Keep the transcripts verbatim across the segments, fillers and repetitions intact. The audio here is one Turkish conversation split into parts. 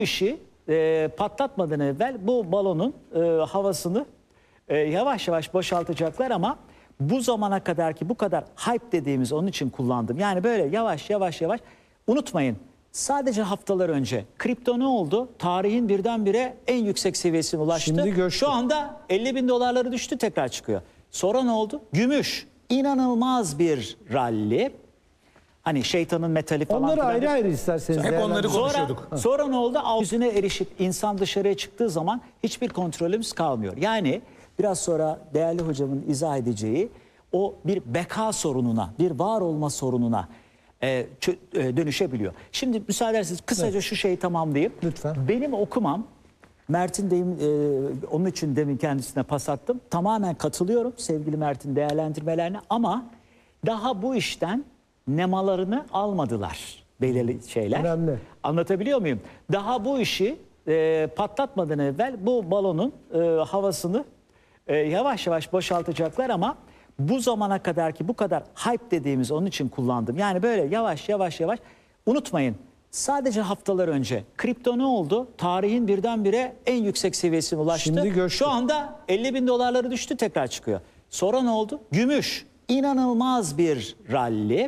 işi e, patlatmadan evvel bu balonun e, havasını e, yavaş yavaş boşaltacaklar ama bu zamana kadar ki bu kadar hype dediğimiz onun için kullandım. Yani böyle yavaş yavaş yavaş unutmayın. Sadece haftalar önce kripto ne oldu? Tarihin birdenbire en yüksek seviyesine ulaştı. Şimdi göçtü. Şu anda elli bin dolarları düştü, tekrar çıkıyor. Sonra ne oldu? Gümüş. İnanılmaz bir rally. Hani şeytanın metali falan. Onları filan. ayrı ayrı isterseniz. Hep onları değerlendirin. konuşuyorduk. Sonra, sonra ne oldu? Alt yüzüne erişip insan dışarıya çıktığı zaman hiçbir kontrolümüz kalmıyor. Yani biraz sonra değerli hocamın izah edeceği o bir beka sorununa, bir var olma sorununa e, çö- e, dönüşebiliyor. Şimdi müsaade ederseniz kısaca Evet. şu şeyi tamamlayayım. Lütfen. Benim okumam, Mert'in deyim, e, onun için demin kendisine pas attım. Tamamen katılıyorum sevgili Mert'in değerlendirmelerine ama daha bu işten nemalarını almadılar belirli şeyler. Önemli. Anlatabiliyor muyum? Daha bu işi e, patlatmadan evvel bu balonun e, havasını e, yavaş yavaş boşaltacaklar ama bu zamana kadar ki bu kadar hype dediğimiz onun için kullandım. Yani böyle yavaş yavaş yavaş unutmayın. Sadece haftalar önce kripto ne oldu? Tarihin birdenbire en yüksek seviyesine ulaştı. Şimdi göçtü. Şu anda elli bin dolarları düştü, tekrar çıkıyor. Sonra ne oldu? Gümüş. İnanılmaz bir rally.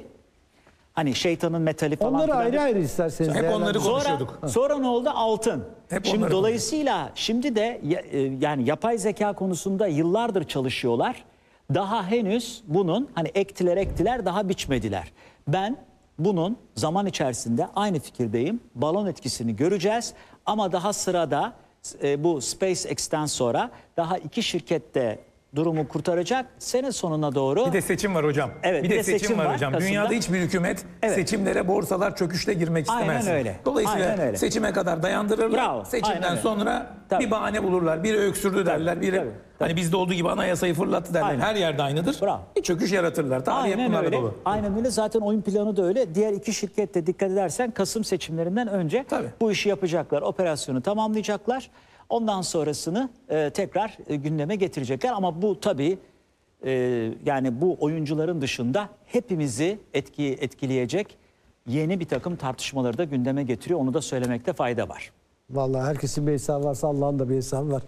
Hani şeytanın metali falan. Onları filan. ayrı ayrı isterseniz. Hep onları değerlendirin. Sonra, konuşuyorduk. sonra ne oldu? Altın. Hep Şimdi onları dolayısıyla şimdi de ya- e, yani yapay zeka konusunda yıllardır çalışıyorlar. Daha henüz bunun hani ektiler ektiler daha biçmediler. Ben bunun zaman içerisinde aynı fikirdeyim. Balon etkisini göreceğiz ama daha sırada e, bu SpaceX'ten sonra daha iki şirkette durumu kurtaracak. Sene sonuna doğru. Bir de seçim var hocam. Evet, bir de, seçim, var hocam. Kasım'da. Dünyada hiçbir hükümet Evet. seçimlere, borsalar çöküşle girmek Aynen istemez. öyle. Dolayısıyla Aynen öyle. seçime kadar dayandırırlar. Bravo. Seçimden Aynen öyle. sonra Tabii. bir bahane bulurlar. Biri öksürdü derler. Biri tabii, tabii. hani bizde olduğu gibi anayasayı fırlattı derler. Aynen. Her yerde aynıdır. Bravo. Bir çöküş yaratırlar. Tarih hep Aynen bunlarla öyle. dolu. Aynen öyle. Zaten oyun planı da öyle. Diğer iki şirket de dikkat edersen Kasım seçimlerinden önce Tabii. bu işi yapacaklar. Operasyonu tamamlayacaklar. Ondan sonrasını e, tekrar e, gündeme getirecekler. Ama bu tabii e, yani bu oyuncuların dışında hepimizi etki etkileyecek yeni bir takım tartışmaları da gündeme getiriyor. Onu da söylemekte fayda var. Vallahi herkesin bir hesabı varsa Allah'ın da bir hesabı var.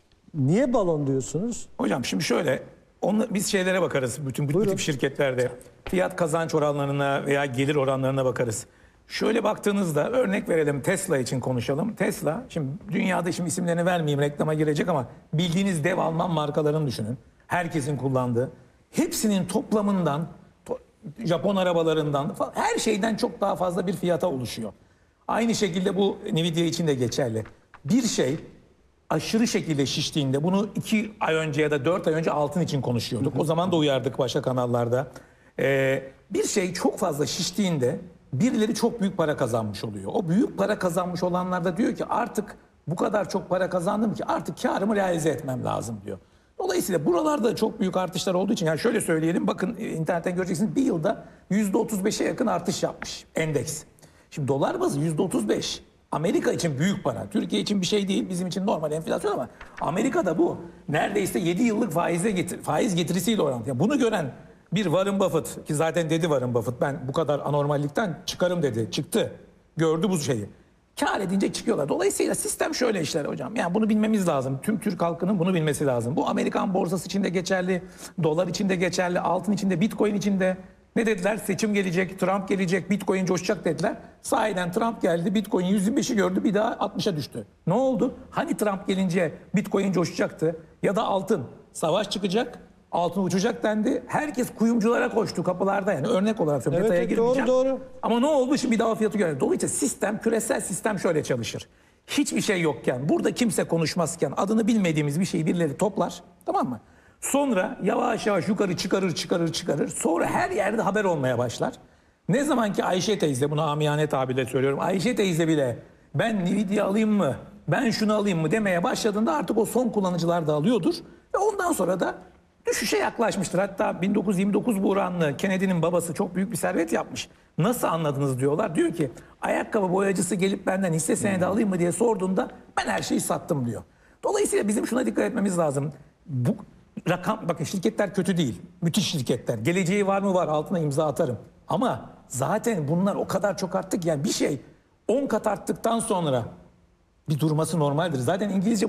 Niye balon diyorsunuz? Hocam şimdi şöyle, onu, biz şeylere bakarız bütün bu Buyurun. tip şirketlerde. Fiyat kazanç oranlarına veya gelir oranlarına bakarız. Şöyle baktığınızda örnek verelim, Tesla için konuşalım. Tesla, şimdi dünyada şimdi isimlerini vermeyeyim, reklama girecek ama bildiğiniz dev Alman markalarını düşünün. Herkesin kullandığı. Hepsinin toplamından, to- Japon arabalarından, fa- her şeyden çok daha fazla bir fiyata oluşuyor. Aynı şekilde bu Nvidia için de geçerli. Bir şey aşırı şekilde şiştiğinde, bunu iki ay önce ya da dört ay önce altın için konuşuyorduk. O zaman da uyardık başka kanallarda. Ee, bir şey çok fazla şiştiğinde birileri çok büyük para kazanmış oluyor. O büyük para kazanmış olanlar da diyor ki artık bu kadar çok para kazandım ki artık karımı realize etmem lazım diyor. Dolayısıyla buralarda çok büyük artışlar olduğu için, yani şöyle söyleyelim, bakın internetten göreceksiniz, bir yılda yüzde otuz beşe yakın artış yapmış endeks. Şimdi dolar bazı yüzde otuz beş. Amerika için büyük para. Türkiye için bir şey değil. Bizim için normal enflasyon ama Amerika'da bu neredeyse yedi yıllık faize getir, faiz getirisiyle orantılı. Yani bunu gören bir Warren Buffett, ki zaten dedi Warren Buffett, ben bu kadar anormallikten çıkarım dedi. Çıktı. Gördü bu şeyi. Kâr edince çıkıyorlar. Dolayısıyla sistem şöyle işler hocam. Yani bunu bilmemiz lazım. Tüm Türk halkının bunu bilmesi lazım. Bu Amerikan borsası için de geçerli, dolar için de geçerli, altın için de, Bitcoin için de. Ne dediler? Seçim gelecek, Trump gelecek, Bitcoin coşacak dediler. Sahiden Trump geldi, Bitcoin yüz yirmi beşi gördü, bir daha altmışa düştü. Ne oldu? Hani Trump gelince Bitcoin coşacaktı ya da altın, savaş çıkacak, altın uçacak dendi. Herkes kuyumculara koştu kapılarda, yani örnek olarak söylüyorum. Evet, Detaya evet, girmeyeceğim. doğru, doğru. Ama ne oldu? Şimdi bir daha fiyatı görelim. Dolayısıyla sistem, küresel sistem şöyle çalışır. Hiçbir şey yokken, burada kimse konuşmazken adını bilmediğimiz bir şeyi birileri toplar, tamam mı? Sonra yavaş yavaş yukarı çıkarır, çıkarır, çıkarır. Sonra her yerde haber olmaya başlar. Ne zaman ki Ayşe teyze, bunu amiyane tabirle söylüyorum, Ayşe teyze bile ben Nvidia alayım mı, ben şunu alayım mı demeye başladığında artık o son kullanıcılar da alıyordur. Ve ondan sonra da düşüşe yaklaşmıştır. Hatta bin dokuz yüz yirmi dokuz buhranlı Kennedy'nin babası çok büyük bir servet yapmış. Nasıl anladınız diyorlar. Diyor ki ayakkabı boyacısı gelip benden hisse senedi alayım mı diye sorduğunda ben her şeyi sattım diyor. Dolayısıyla bizim şuna dikkat etmemiz lazım. Bu rakam, bakın şirketler kötü değil. Müthiş şirketler. Geleceği var mı? Var. Altına imza atarım. Ama zaten bunlar o kadar çok arttı ki, yani bir şey on kat arttıktan sonra bir durması normaldir. Zaten İngilizce